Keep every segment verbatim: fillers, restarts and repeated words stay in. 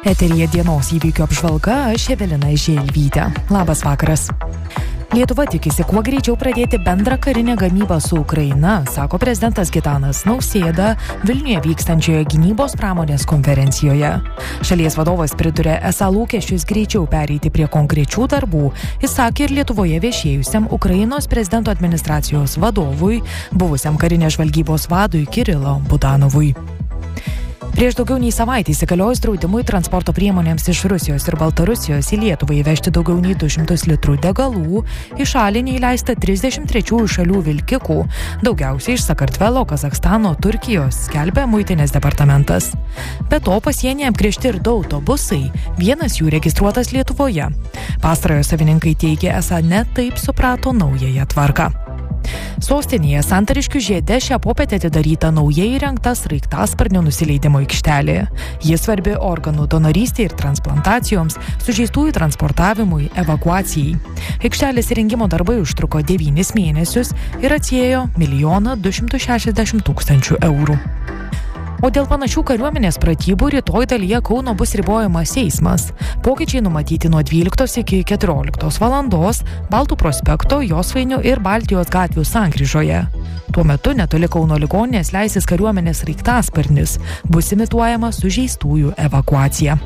Eteryje dienos įvykių apžvalga, aš Evelina Želvytė. Labas vakaras. Lietuva tikisi kuo greičiau pradėti bendrą karinę gamybą su Ukraina, sako prezidentas Gitanas Nausėda Vilniuje vykstančioje gynybos pramonės konferencijoje. Šalies vadovas priduria esą lūkesčius greičiau pereiti prie konkrečių darbų, išsakė ir Lietuvoje viešėjusiam Ukrainos prezidento administracijos vadovui, buvusiam karinės žvalgybos vadui Kirilo Budanovui. Prieš daugiau nei savaitę įsigaliojus draudimui transporto priemonėms iš Rusijos ir Baltarusijos į Lietuvą įvežti daugiau nei du šimtus litrų degalų, į šalį neįleista trisdešimt trečiųjų šalių vilkikų, daugiausiai iš Sakartvelo, Kazachstano, Turkijos, skelbia Muitinės departamentas. Be to pasienyje apgręžti ir du autobusai, vienas jų registruotas Lietuvoje. Pastarojo savininkai teigia, esą ne taip suprato naująją tvarką. Sostinėje Santariškių žiede šią popietę atidaryta naujai įrengta sraigtasparnio nusileidimo aikštelė. Ji svarbi organų donorystei ir transplantacijoms, sužeistųjų transportavimui, evakuacijai. Aikštelės įrengimo darbai užtruko devynis mėnesius ir atsiėjo milijoną du šimtus šešiasdešimt tūkstančių eurų. O dėl panašių kariuomenės pratybų rytoj dalyje Kauno bus ribojamas eismas. Pokyčiai numatyti nuo dvyliktos iki keturioliktos valandos Baltų prospekto, Josvainių ir Baltijos gatvių sankryžoje. Tuo metu netoli Kauno ligoninės leisis kariuomenės sraigtasparnis, bus imituojama sužeistųjų evakuacija.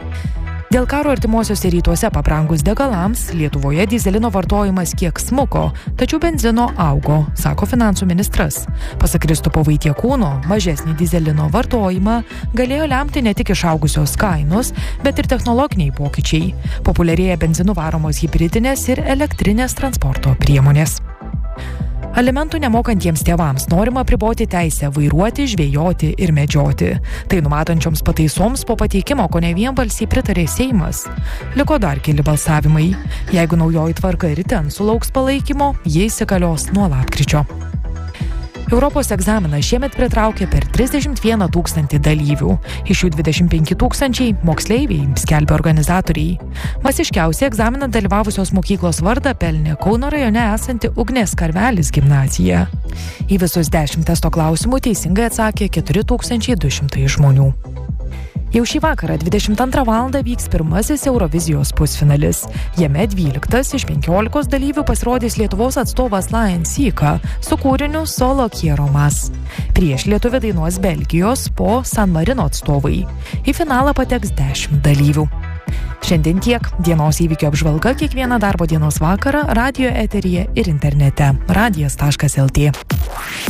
Dėl karo artimuosiuose rytuose pabrangus degalams, Lietuvoje dyzelino vartojimas kiek smuko, tačiau benzino augo, sako finansų ministras. Pasak Kristupo Vaitiekūno, mažesnį dyzelino vartojimą galėjo lemti ne tik išaugusios kainos, bet ir technologiniai pokyčiai. Populiarėja benzinu varomos hibridinės ir elektrinės transporto priemonės. Alimentų nemokantiems tėvams norima apriboti teisę vairuoti, žvejoti ir medžioti. Tai numatančioms pataisoms po pateikimo kone vienbalsiai pritarė Seimas. Liko dar keli balsavimai. Jeigu naujoji tvarka ir ten sulauks palaikymo, jie įsigalios nuo lapkričio. Europos egzaminą šiemet pritraukė per trisdešimt vieną tūkstantį dalyvių. Iš jų dvidešimt penki tūkstančiai moksleiviai, skelbia organizatoriai. Masiškiausiai egzaminą dalyvavusios mokyklos vardą pelnė Kauno rajone esanti Ugnės Karvelis gimnazija. Į visus dešimt testo klausimų teisingai atsakė keturi tūkstančiai du šimtai žmonių. Jau šį vakarą dvidešimt antrą valandą vyks pirmasis Eurovizijos pusfinalis. Jame dvyliktas iš penkiolikos dalyvių pasirodys Lietuvos atstovas Lion Sika su kūriniu Solo Quiero Más. Prieš lietuvį dainuos Belgijos po San Marino atstovai. Į finalą pateks dešimt dalyvių. Šiandien tiek. Dienos įvykių apžvalga kiekvieną darbo dienos vakarą radijo eteryje ir internete. radijas taškas lt.